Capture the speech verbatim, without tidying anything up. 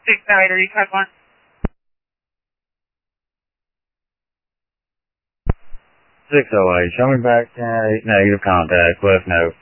six oh eight, are you code one? six oh eight, show me back ten eight, negative contact, left note.